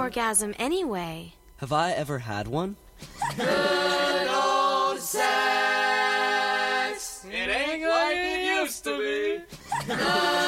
orgasm anyway? Have I ever had one? Good old sex. It ain't like it used to be.